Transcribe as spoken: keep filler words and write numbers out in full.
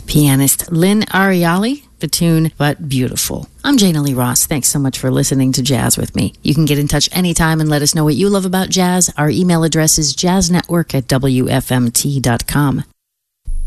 pianist Lynn Ariali. The tune, But Beautiful. I'm Jana Lee Ross. Thanks so much for listening to Jazz with me. You can get in touch anytime and let us know what you love about jazz. Our email address is jazznetwork at w f m t dot com.